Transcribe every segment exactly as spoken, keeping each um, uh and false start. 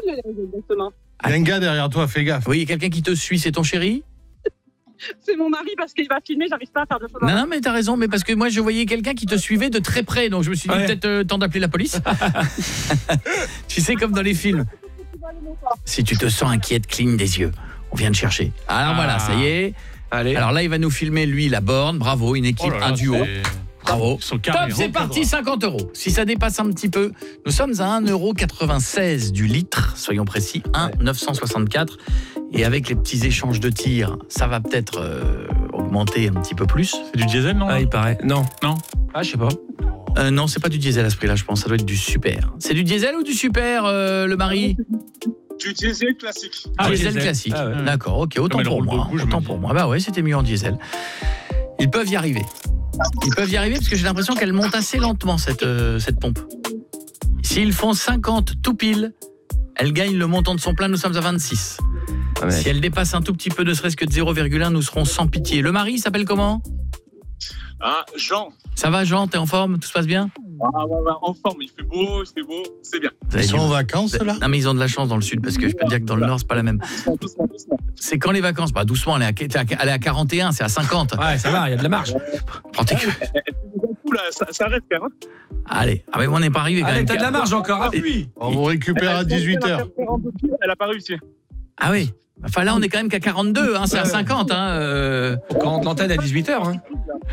exactement. Il y a un gars derrière toi, fais gaffe. Oui, quelqu'un qui te suit, c'est ton chéri ? C'est mon mari parce qu'il va filmer, j'arrive pas à faire de photos. Non, non, mais t'as raison, mais parce que moi je voyais quelqu'un qui te suivait de très près, donc je me suis dit Ouais. peut-être euh, temps d'appeler la police. Tu sais, comme dans les films. Si tu te sens inquiète, cligne des yeux. On vient de chercher. Alors Ah. voilà, ça y est. Allez. Alors là, il va nous filmer, lui, la borne. Bravo, une équipe, Oh là là, un duo. c'est- Bravo. Ils sont Top, carrés, c'est hein. parti, cinquante euros. Si ça dépasse un petit peu, nous sommes à un euro quatre-vingt-seize du litre, soyons précis, un virgule neuf cent soixante-quatre. Et avec les petits échanges de tirs, ça va peut-être euh, augmenter un petit peu plus. C'est du diesel, non? Ah, il paraît. Non. Non. Ah, je sais pas. Euh, non, c'est pas du diesel à ce prix-là, je pense. Ça doit être du super. C'est du diesel ou du super, euh, le mari? Du diesel classique. Ah, diesel, diesel. classique. Ah ouais. D'accord, ok, autant Comme elle pour roule moi. beaucoup, je Autant me pour dis. moi. Bah ouais, c'était mieux en diesel. Ils peuvent y arriver. Ils peuvent y arriver parce que j'ai l'impression qu'elle monte assez lentement, cette, euh, cette pompe. S'ils font cinquante tout pile, elle gagne le montant de son plein, nous sommes à vingt-six. Ah, mais- Si elle dépasse un tout petit peu, ne serait-ce que de zéro virgule un, nous serons sans pitié. Le mari s'appelle comment? Ah, Jean. Ça va, Jean? T'es en forme? Tout se passe bien? Ah, ouais, ouais, en forme, il fait beau, c'est beau, c'est bien. Vous Ils avez sont dit- en vacances, là? Non, mais ils ont de la chance dans le sud, parce que je peux te dire que dans le nord, c'est pas la même. Doucement, doucement, doucement. C'est quand les vacances? Bah doucement, elle est à, elle est à quarante et un, c'est à cinquante. Ouais, ça va, il y a de la marge. Prends tes- Ouh là, ça, ça reste faire. Hein. Allez, ah mais on n'est pas arrivé quand Allez, même. t'as de la marge encore, appuie. On vous récupère à dix-huit heures. Elle a pas réussi. Ah oui. Enfin là, on est quand même qu'à quarante-deux, hein, c'est à cinquante. Hein, euh... Quand on rentre l'antenne à dix-huit heures. Hein.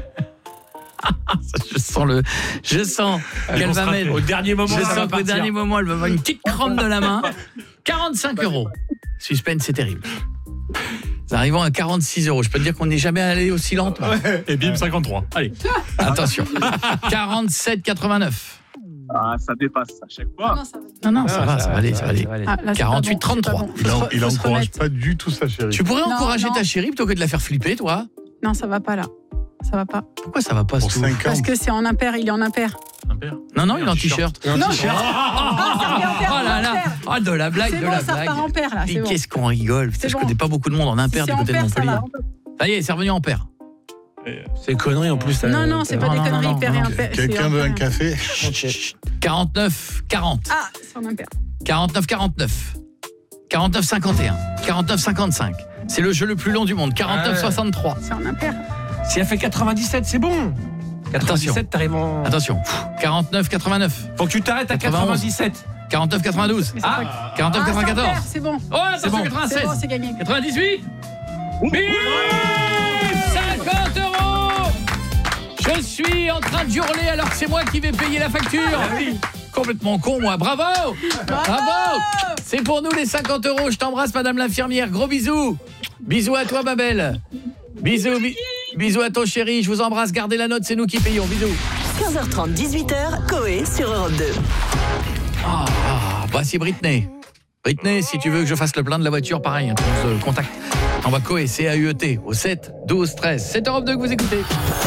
Je sens le, je sens qu'elle va mettre. Au dernier moment, Je ça va sens qu'au partir. dernier moment, elle va avoir une petite crampe de la main. quarante-cinq euros. Suspense, c'est terrible. Nous arrivons à quarante-six euros. Je peux te dire qu'on n'est jamais allé aussi lentement. Et bim, cinquante-trois. Allez. Attention. quarante-sept quatre-vingt-neuf. Ah, ça dépasse à chaque fois. Non, ça va. Non, non, ça va, ça va aller, ça va aller. Ah, là, c'est quarante-huit pas bon, c'est pas trente-trois. bon. Il, en- Faut- il faut se encourage remettre. pas du tout sa chérie. Tu pourrais Non, encourager non. ta chérie plutôt que de la faire flipper, toi? Non, ça va pas là. Ça va pas. Pourquoi ça va pas Pour ce tout? cinquante. Parce que c'est en impair, il est en impair. Non, non, il est en t-shirt. Non, t-shirt. Ah, ça revient en paire, Oh là là. en paire. Ah, de la blague, C'est de bon, la ça blague. repart en paire là, Et c'est bon. qu'est-ce qu'on rigole. Putain, C'est je bon. connais pas beaucoup de monde en impair Si du c'est côté en de paire, ça Montpellier. va. Ça y est, c'est revenu en paire. C'est connerie en plus. ça- Non, non, c'est pas Non, des non, conneries, non, paire et non. impair. c'est Quelqu'un en veut un paire. café? quarante-neuf quarante. Ah, c'est en impair. quarante-neuf quarante-neuf. quarante-neuf cinquante et un. quarante-neuf cinquante-cinq. C'est le jeu le plus long du monde. quarante-neuf soixante-trois. C'est en impair. Si elle fait quatre-vingt-dix-sept, c'est bon. quatre-vingt-dix-sept, t'arrives en. Attention. quarante-neuf quatre-vingt-neuf. Faut que tu t'arrêtes à quatre-vingt-onze. quatre-vingt-dix-sept. quarante-neuf quatre-vingt-douze. Mais c'est Ah, pas- quarante-neuf Ah, c'est en quatre-vingt-quatorze. paire, c'est bon. Oh, attention, C'est bon. C'est quatre-vingt-seize. bon, c'est gagné. quatre-vingt-dix-huit. Bim, cinquante euros. Je suis en train de hurler alors que c'est moi qui vais payer la facture. Complètement con, moi. Bravo. Bravo. C'est pour nous les cinquante euros. Je t'embrasse, madame l'infirmière. Gros bisous. Bisous à toi, ma belle. Bisous, bi- bisous à ton chéri. Je vous embrasse. Gardez la note, c'est nous qui payons. Bisous. quinze heures trente, dix-huit heures, Coé sur Europe deux. Ah, ah, voici Britney. Britney, si tu veux que je fasse le plein de la voiture, pareil, hein, tu nous, euh, contactes. On va Coé, C A U E T, au sept douze treize. C'est Europe deux que vous écoutez.